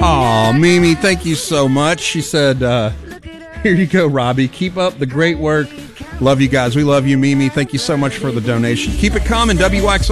Oh, Mimi, thank you so much. She said, here you go, Robbie. Keep up the great work. Love you guys. We love you, Mimi. Thank you so much for the donation. Keep it coming, WXR.